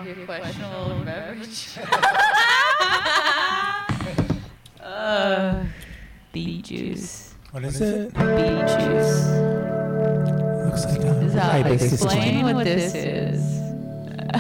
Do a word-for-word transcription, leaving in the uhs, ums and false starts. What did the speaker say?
your questionable beverage. uh, beet juice. What is it? Beet juice. Looks like a I'll hibiscus explain wine. what this is.